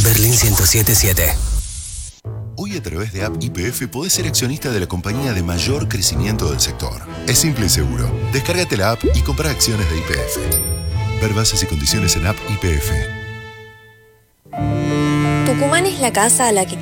Berlín 1077. Hoy a través de App YPF podés ser accionista de la compañía de mayor crecimiento del sector. Es simple y seguro. Descárgate la app y compra acciones de YPF. Ver bases y condiciones en App YPF. Tucumán es la casa a la que